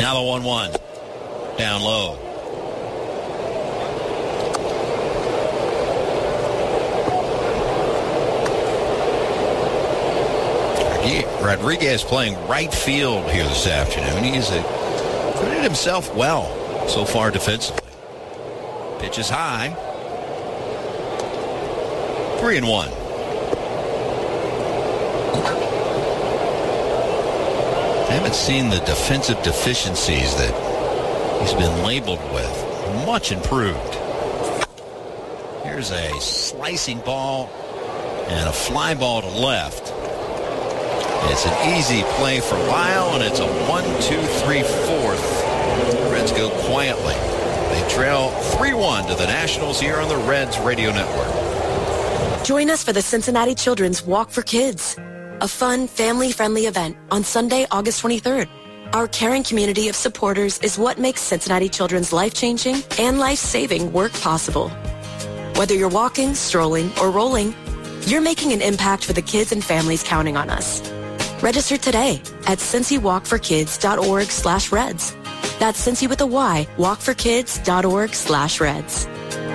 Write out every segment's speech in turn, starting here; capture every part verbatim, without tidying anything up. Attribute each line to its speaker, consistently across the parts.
Speaker 1: Now the one one. Down low. Rodriguez playing right field here this afternoon. He's acquitted himself well so far defensively. Pitch is high. Three and one. I haven't seen the defensive deficiencies that he's been labeled with. Much improved. Here's a slicing ball and a fly ball to left. It's an easy play for a while, and it's a one, two, three, fourth. The Reds go quietly. They trail three one to the Nationals here on the Reds Radio Network.
Speaker 2: Join us for the Cincinnati Children's Walk for Kids, a fun, family-friendly event on Sunday, August twenty-third. Our caring community of supporters is what makes Cincinnati Children's life-changing and life-saving work possible. Whether you're walking, strolling, or rolling, you're making an impact for the kids and families counting on us. Register today at cincy walk for kids dot org slash reds. That's Cincy with a Y, walk for kids dot org slash reds.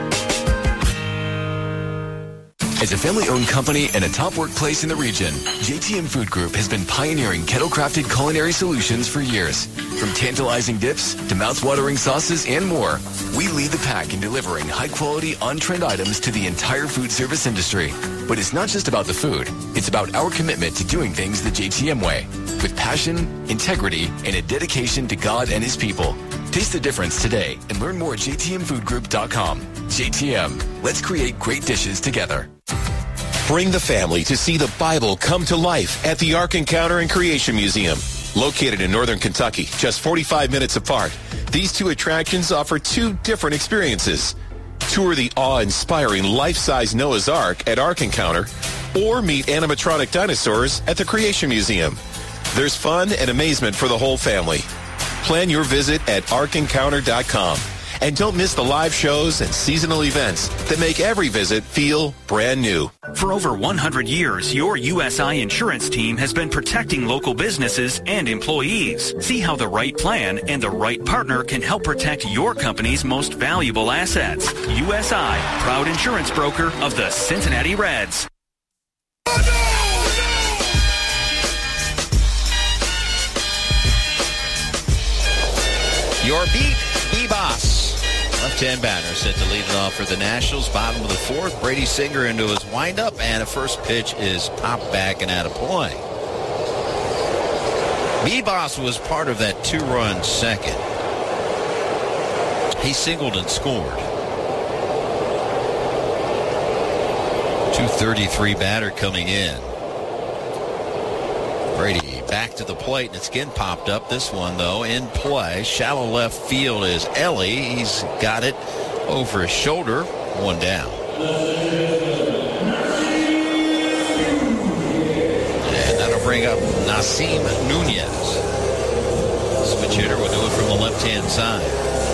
Speaker 3: As a family-owned company and a top workplace in the region, J T M Food Group has been pioneering kettle-crafted culinary solutions for years. From tantalizing dips to mouth-watering sauces and more, we lead the pack in delivering high-quality, on-trend items to the entire food service industry. But it's not just about the food. It's about our commitment to doing things the J T M way, with passion, integrity, and a dedication to God and His people. Taste the difference today and learn more at j t m food group dot com. J T M, let's create great dishes together.
Speaker 4: Bring the family to see the Bible come to life at the Ark Encounter and Creation Museum. Located in northern Kentucky, just forty-five minutes apart, these two attractions offer two different experiences. Tour the awe-inspiring life-size Noah's Ark at Ark Encounter, or meet animatronic dinosaurs at the Creation Museum. There's fun and amazement for the whole family. Plan your visit at ark encounter dot com. And don't miss the live shows and seasonal events that make every visit feel brand new.
Speaker 5: For over one hundred years, your U S I insurance team has been protecting local businesses and employees. See how the right plan and the right partner can help protect your company's most valuable assets. U S I, proud insurance broker of the Cincinnati Reds.
Speaker 1: Your beat, B-Boss. Left-hand batter set to lead it off for the Nationals. Bottom of the fourth. Brady Singer into his windup, and a first pitch is popped back and out of play. B-Boss was part of that two-run second. He singled and scored. two thirty-three batter coming in. Brady back to the plate, and it's again popped up. This one, though, in play. Shallow left field is Ellie. He's got it over his shoulder. One down. And that'll bring up Nasim Nunez. Switch hitter will do it from the left-hand side.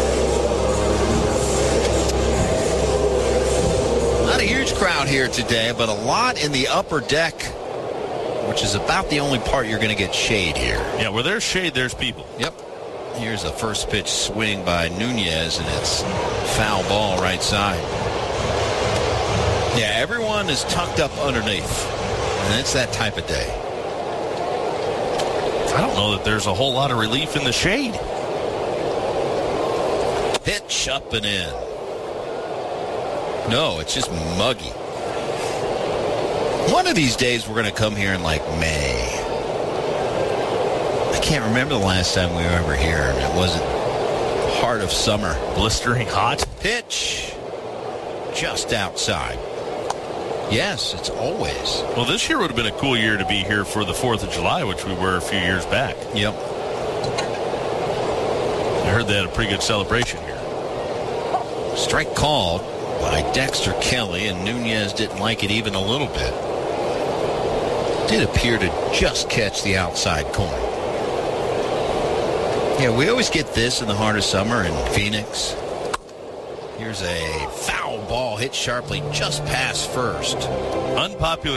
Speaker 1: Not a huge crowd here today, but a lot in the upper deck, which is about the only part you're going to get shade here.
Speaker 6: Yeah, where there's shade, there's people.
Speaker 1: Yep. Here's a first pitch swing by Nunez, and it's foul ball right side. Yeah, everyone is tucked up underneath, and it's that type of day.
Speaker 6: I don't know that there's a whole lot of relief in the shade.
Speaker 1: Pitch up and in. No, it's just muggy. One of these days, we're going to come here in like May. I can't remember the last time we were ever here, and it wasn't heart of summer.
Speaker 6: Blistering hot.
Speaker 1: Pitch just outside. Yes, it's always.
Speaker 6: Well, this year would have been a cool year to be here for the fourth of July, which we were a few years back.
Speaker 1: Yep.
Speaker 6: I heard they had a pretty good celebration here.
Speaker 1: Strike called by Dexter Kelly, and Nunez didn't like it even a little bit. Did appear to just catch the outside corner. Yeah, we always get this in the heart of summer in Phoenix. Here's a foul ball hit sharply just past first.
Speaker 6: Unpopular